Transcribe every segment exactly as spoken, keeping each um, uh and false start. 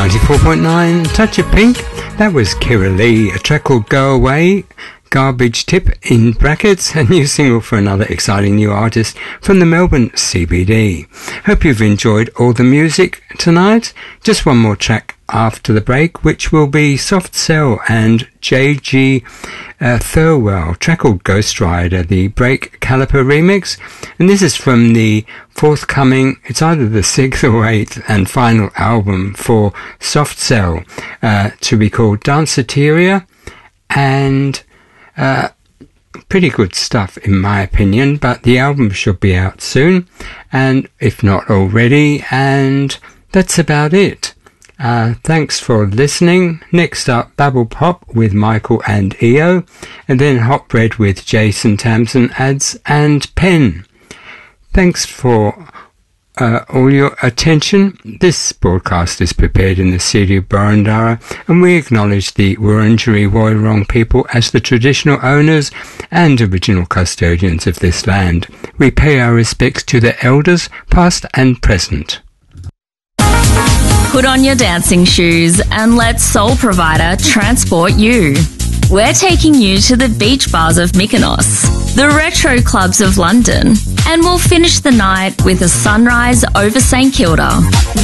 ninety-four point nine, Touch of Pink. That was Kira Lee, a track called Go Away, Garbage Tip in brackets, a new single for another exciting new artist from the Melbourne C B D. Hope you've enjoyed all the music tonight. Just one more track after the break, which will be Soft Cell and J G uh, Thirlwell, track called Ghost Rider, the Break Caliper remix. And this is from the forthcoming, it's either the sixth or eighth and final album for Soft Cell, uh, to be called Danceteria, and uh, pretty good stuff in my opinion, but the album should be out soon, and if not already, and that's about it. Uh, thanks for listening. Next up, Babble Pop with Michael and E O, and then Hot Bread with Jason Tamsin Ads and Pen. Thanks for uh, all your attention. This broadcast is prepared in the city of Burundara, and we acknowledge the Wurundjeri Woiwurrung people as the traditional owners and original custodians of this land. We pay our respects to the elders, past and present. Put on your dancing shoes and let Soul Provider transport you. We're taking you to the beach bars of Mykonos, the retro clubs of London, and we'll finish the night with a sunrise over St Kilda.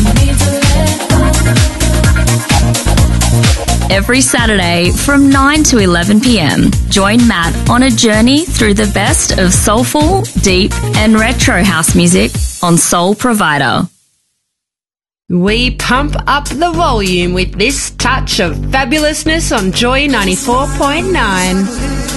Every Saturday from nine to eleven p.m, join Matt on a journey through the best of soulful, deep and retro house music on Soul Provider. We pump up the volume with this touch of fabulousness on Joy ninety-four point nine.